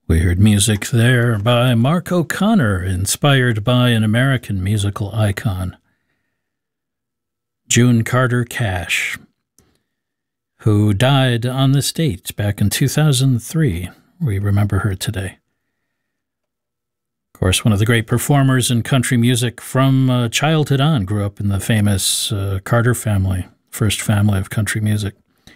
We heard music there by Mark O'Connor, inspired by an American musical icon, June Carter Cash, who died on this date back in 2003. We remember her today. Of course, one of the great performers in country music from childhood on, grew up in the famous Carter family, first family of country music,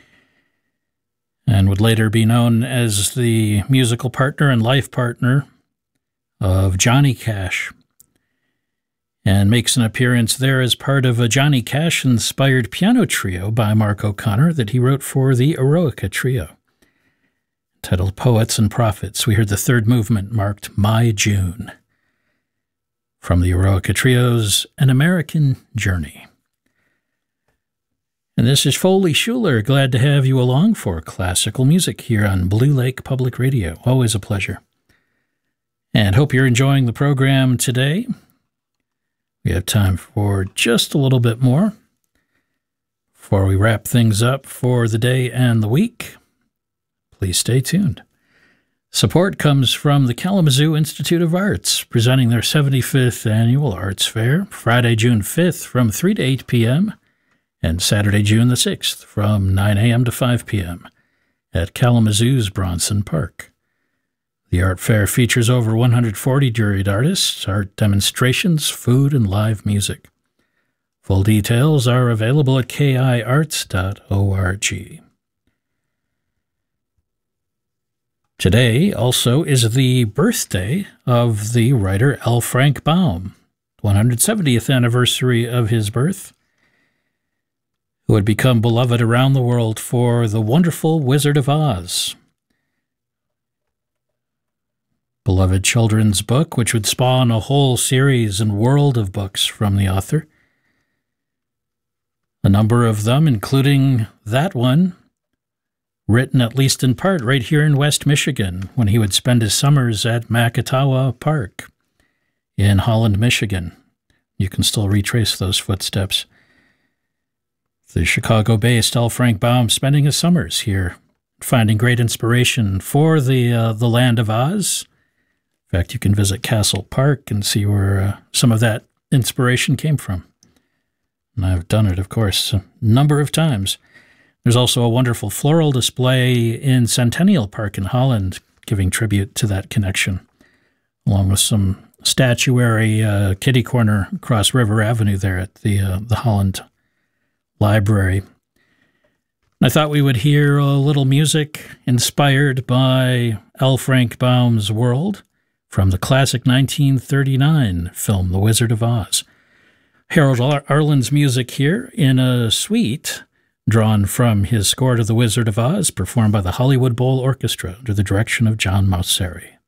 and would later be known as the musical partner and life partner of Johnny Cash, and makes an appearance there as part of a Johnny Cash-inspired piano trio by Mark O'Connor that he wrote for the Eroica Trio, titled Poets and Prophets. We heard the third movement marked My June, from the Eroica Trio's An American Journey. And this is Foley Schuler. Glad to have you along for classical music here on Blue Lake Public Radio. Always a pleasure. And hope you're enjoying the program today. We have time for just a little bit more before we wrap things up for the day and the week. Please stay tuned. Support comes from the Kalamazoo Institute of Arts, presenting their 75th Annual Arts Fair, Friday, June 5th from 3 to 8 p.m., and Saturday, June the 6th from 9 a.m. to 5 p.m. at Kalamazoo's Bronson Park. The art fair features over 140 juried artists, art demonstrations, food, and live music. Full details are available at kiarts.org. Today also is the birthday of the writer L. Frank Baum, 170th anniversary of his birth, who had become beloved around the world for The Wonderful Wizard of Oz, beloved children's book, which would spawn a whole series and world of books from the author. A number of them, including that one, written at least in part right here in West Michigan, when he would spend his summers at Makatawa Park in Holland, Michigan. You can still retrace those footsteps. The Chicago-based L. Frank Baum spending his summers here, finding great inspiration for the land of Oz. In fact, you can visit Castle Park and see where some of that inspiration came from. And I've done it, of course, a number of times. There's also a wonderful floral display in Centennial Park in Holland, giving tribute to that connection, along with some statuary kitty corner across River Avenue there at the Holland Library. I thought we would hear a little music inspired by L. Frank Baum's world from the classic 1939 film, The Wizard of Oz. Harold Arlen's music here in a suite drawn from his score to The Wizard of Oz, performed by the Hollywood Bowl Orchestra under the direction of John Mauceri.